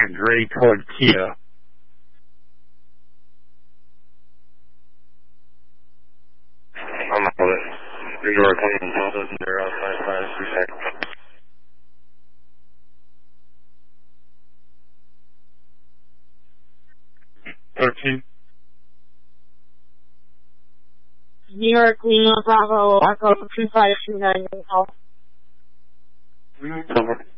and ready toward Kia. I'm out of it. New York, 1-0-5-5-3-6. 13. New York, Lima, Bravo, Echo 2529. Over.